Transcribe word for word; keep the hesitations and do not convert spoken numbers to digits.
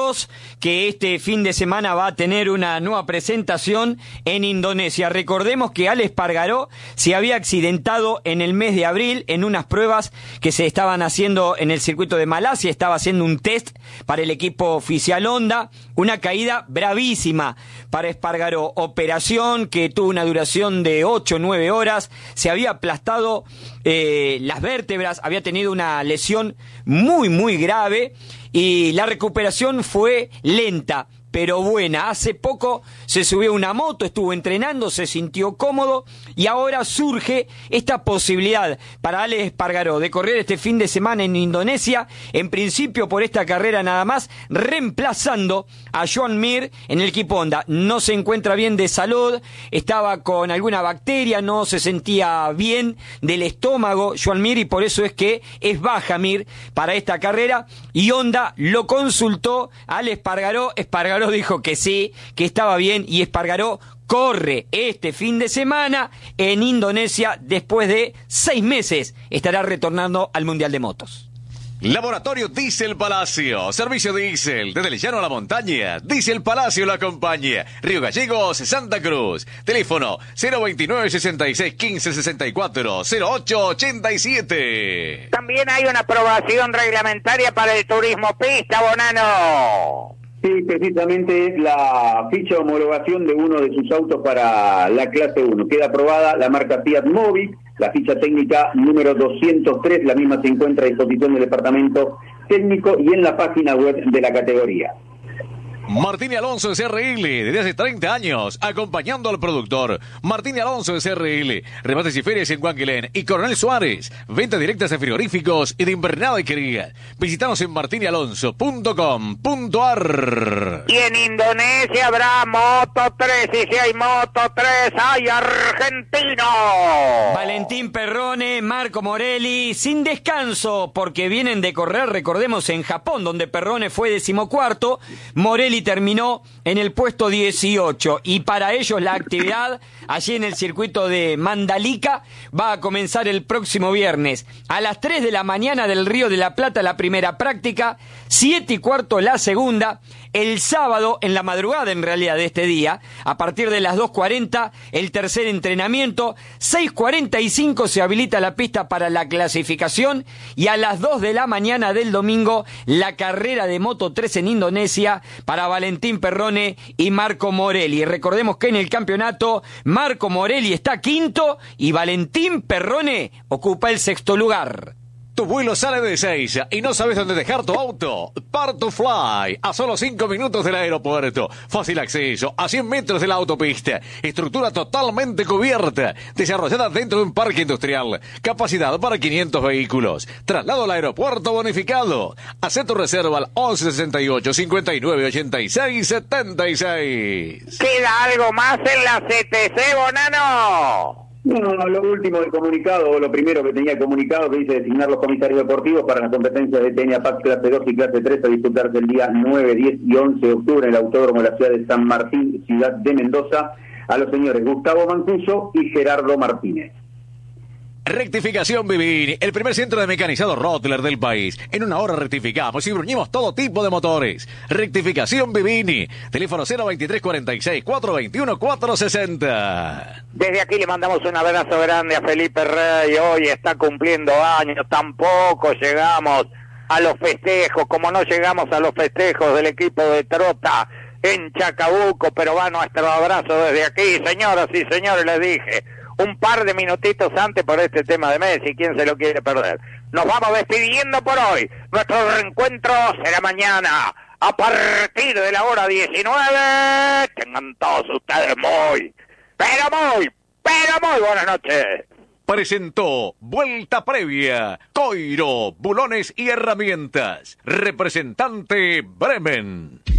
dos, que este fin de semana va a tener una nueva presentación en Indonesia. Recordemos que Alex Espargaró se había accidentado en el mes de abril en unas pruebas que se estaban haciendo en el circuito de Malasia. Estaba haciendo un test para el equipo oficial Honda, una caída bravísima para Espargaró, operación que tuvo una duración de ocho o nueve horas, se había aplastado eh, las vértebras, había tenido una lesión muy muy grave y la recuperación fue lenta pero buena. Hace poco se subió a una moto, estuvo entrenando, se sintió cómodo y ahora surge esta posibilidad para Alex Espargaró de correr este fin de semana en Indonesia, en principio por esta carrera nada más, reemplazando a Joan Mir en el equipo Honda. No se encuentra bien de salud, estaba con alguna bacteria, no se sentía bien del estómago Joan Mir y por eso es que es baja Mir para esta carrera y Honda lo consultó a Alex Espargaró. Espargaró dijo que sí, que estaba bien y Espargaró corre este fin de semana en Indonesia después de seis meses. Estará retornando al Mundial de Motos. Laboratorio Diesel Palacio, servicio diésel, desde el llano a la montaña, Diesel Palacio lo acompaña, Río Gallegos, Santa Cruz, teléfono cero veintinueve, sesenta y seis, quince, sesenta y cuatro, cero ocho ochenta y siete. También hay una aprobación reglamentaria para el turismo pista, Bonano. Sí, precisamente la ficha de homologación de uno de sus autos para la clase uno. Queda aprobada la marca Fiat Mobi, la ficha técnica número doscientos tres, la misma se encuentra a disposición del departamento técnico y en la página web de la categoría. Martín Alonso de C R L, desde hace treinta años, acompañando al productor. Martín Alonso de C R L, remates y ferias en Guanquilén y Coronel Suárez, ventas directas de frigoríficos y de invernada y querida. Visítanos en martín alonso punto com punto a r. Y en Indonesia habrá Moto tres, y si hay Moto tres, hay argentino. Valentín Perrone, Marco Morelli, sin descanso, porque vienen de correr, recordemos, en Japón, donde Perrone fue decimocuarto, Morelli terminó en el puesto dieciocho y para ellos la actividad allí en el circuito de Mandalika va a comenzar el próximo viernes a las tres de la mañana del Río de la Plata la primera práctica, siete y cuarto la segunda, el sábado en la madrugada en realidad de este día, a partir de las dos cuarenta el tercer entrenamiento, seis cuarenta y cinco se habilita la pista para la clasificación y a las dos de la mañana del domingo la carrera de Moto tres en Indonesia para Valentín Perrone y Marco Morelli. Recordemos que en el campeonato Marco Morelli está quinto y Valentín Perrone ocupa el sexto lugar. Tu vuelo sale de Ezeiza y no sabes dónde dejar tu auto. Part2Fly, a solo cinco minutos del aeropuerto. Fácil acceso, a cien metros de la autopista. Estructura totalmente cubierta, desarrollada dentro de un parque industrial. Capacidad para quinientos vehículos. Traslado al aeropuerto bonificado. Haz tu reserva al once sesenta y ocho, cincuenta y nueve, ochenta y seis, setenta y seis. ¿Queda algo más en la C T C, Bonano? No, no, lo último del comunicado, o lo primero que tenía el comunicado, que dice designar los comisarios deportivos para las competencias de T N A P A C clase dos y clase tres a disputarse el día nueve, diez y once de octubre en el Autódromo de la ciudad de San Martín, ciudad de Mendoza, a los señores Gustavo Mancuso y Gerardo Martínez. Rectificación Vivini, el primer centro de mecanizado Rottler del país. En una hora rectificamos y bruñimos todo tipo de motores. Rectificación Vivini, teléfono cero veintitrés, cuarenta y seis, cuatrocientos veintiuno, cuatrocientos sesenta. Desde aquí le mandamos un abrazo grande a Felipe Rey, hoy está cumpliendo años, tampoco llegamos a los festejos, como no llegamos a los festejos del equipo de Trota en Chacabuco, pero va nuestro abrazo desde aquí, señoras y señores, les dije, un par de minutitos antes por este tema de Messi, ¿quién se lo quiere perder? Nos vamos despidiendo por hoy, nuestro reencuentro será mañana, a partir de la hora diecinueve, tengan todos ustedes muy, pero muy, pero muy buenas noches. Presentó Vuelta Previa, Coiro, Bulones y Herramientas, representante Bremen.